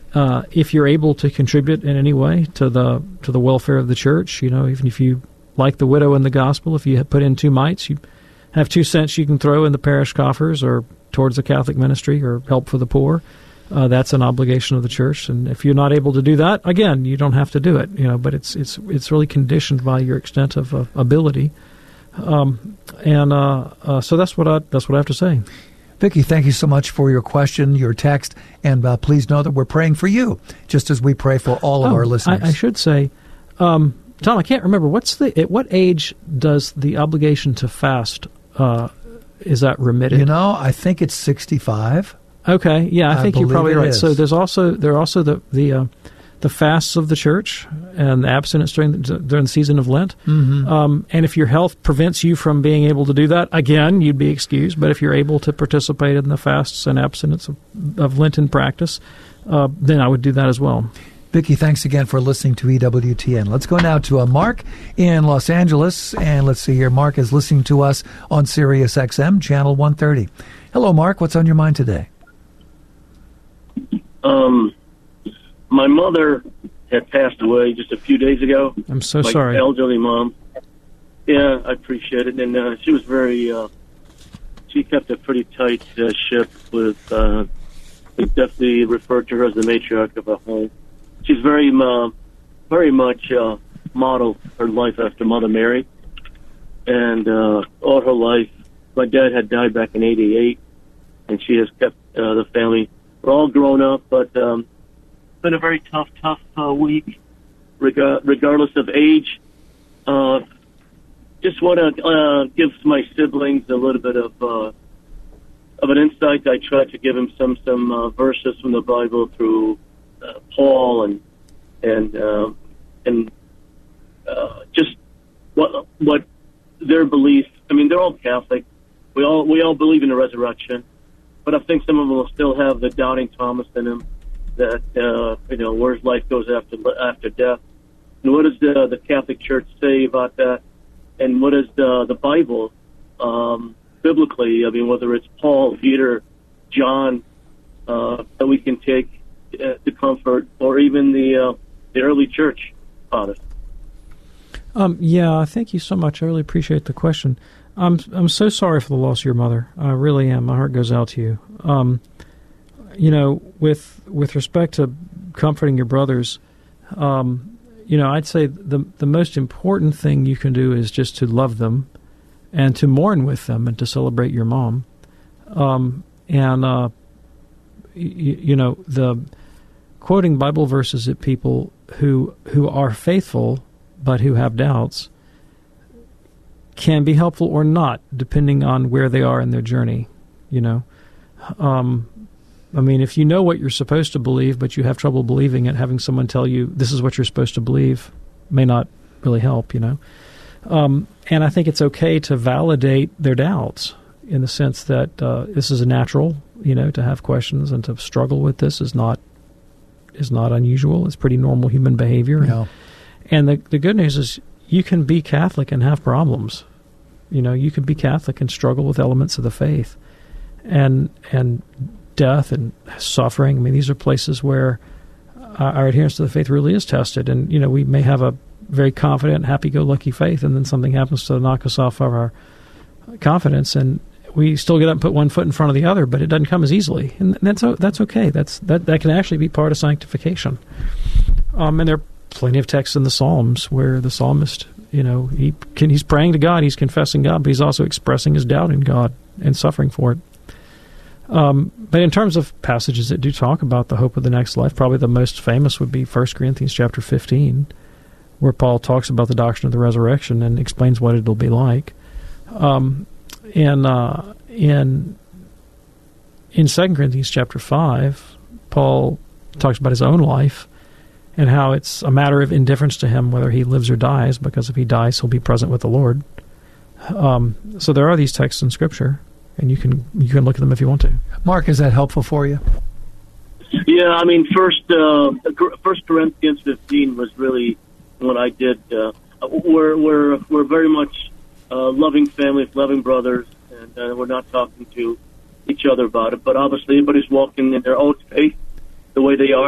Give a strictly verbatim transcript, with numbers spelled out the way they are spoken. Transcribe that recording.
uh, if you're able to contribute in any way to the to the welfare of the church, you know, even if you, like the widow in the gospel, if you put in two mites, you have two cents you can throw in the parish coffers or towards the Catholic ministry or help for the poor. Uh, that's an obligation of the church, and if you're not able to do that, again, you don't have to do it. You know, but it's it's it's really conditioned by your extent of uh, ability, um, and uh, uh, so that's what I that's what I have to say. Vicki, thank you so much for your question, your text, and uh, please know that we're praying for you, just as we pray for all of oh, our listeners. I, I should say, um, Tom, I can't remember what's the at what age does the obligation to fast uh, is that remitted? You know, I think it's sixty-five. Okay, yeah, I, I think you're probably right. Is. So there's also there are also the the uh, the fasts of the church and the abstinence during the, during the season of Lent. Mm-hmm. Um, and if your health prevents you from being able to do that, again, you'd be excused. But if you're able to participate in the fasts and abstinence of, of Lenten practice, uh, then I would do that as well. Vicki, thanks again for listening to E W T N. Let's go now to uh, Mark in Los Angeles. And let's see here. Mark is listening to us on Sirius X M, channel one thirty. Hello, Mark. What's on your mind today? Um, my mother had passed away just a few days ago. I'm so my sorry. Elderly mom. Yeah, I appreciate it. And uh, she was very, uh, she kept a pretty tight uh, ship with, uh, we definitely referred to her as the matriarch of a home. She's very, uh, very much uh, modeled her life after Mother Mary. And uh, all her life, my dad had died back in eighty-eight, and she has kept uh, the family. We're all grown up, but um, it's been a very tough, tough uh, week, reg- regardless of age. Uh, just want to uh, give my siblings a little bit of uh, of an insight. I try to give them some some uh, verses from the Bible through uh, Paul and and uh, and uh, just what what their belief. I mean, they're all Catholic. We all we all believe in the resurrection. But I think some of them will still have the doubting Thomas in them, that, uh, you know, where's life goes after after death. And what does the, the Catholic Church say about that? And what does the, the Bible, um, biblically, I mean, whether it's Paul, Peter, John, uh, that we can take uh, to comfort, or even the, uh, the early church fathers? Um, yeah, thank you so much. I really appreciate the question. I'm I'm so sorry for the loss of your mother. I really am. My heart goes out to you. Um, you know, with with respect to comforting your brothers, um, you know, I'd say the the most important thing you can do is just to love them, and to mourn with them, and to celebrate your mom. Um, and uh, y- you know, the quoting Bible verses at people who who are faithful but who have doubts can be helpful or not, depending on where they are in their journey, you know. Um, I mean, if you know what you're supposed to believe, but you have trouble believing it, having someone tell you this is what you're supposed to believe may not really help, you know. Um, and I think it's okay to validate their doubts in the sense that uh, this is a natural, you know, to have questions and to struggle with this is not is not unusual. It's pretty normal human behavior. Yeah. And, and the, the good news is you can be Catholic and have problems. You know, you can be Catholic and struggle with elements of the faith, and and death and suffering. I mean, these are places where our adherence to the faith really is tested. And, you know, we may have a very confident, happy-go-lucky faith, and then something happens to knock us off of our confidence, and we still get up and put one foot in front of the other, but it doesn't come as easily. And that's that's okay. That's that, that can actually be part of sanctification. Um, and there are plenty of texts in the Psalms where the psalmist, you know, he can, he's praying to God, he's confessing God, but he's also expressing his doubt in God and suffering for it. Um, but in terms of passages that do talk about the hope of the next life, probably the most famous would be First Corinthians chapter fifteen, where Paul talks about the doctrine of the resurrection and explains what it'll be like. Um, and uh, in in Second Corinthians chapter five, Paul talks about his own life and how it's a matter of indifference to him whether he lives or dies, because if he dies, he'll be present with the Lord. Um, so there are these texts in Scripture, and you can you can look at them if you want to. Mark, is that helpful for you? Yeah, I mean, first uh, First Corinthians fifteen was really what I did. Uh, we're we're we're very much uh, loving families, loving brothers, and uh, we're not talking to each other about it. But obviously, everybody's walking in their own faith the way they are.